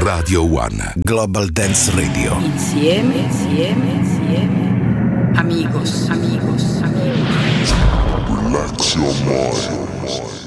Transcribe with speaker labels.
Speaker 1: Radio One Global Dance Radio.
Speaker 2: Insieme. Amigos.
Speaker 1: Relax your mind.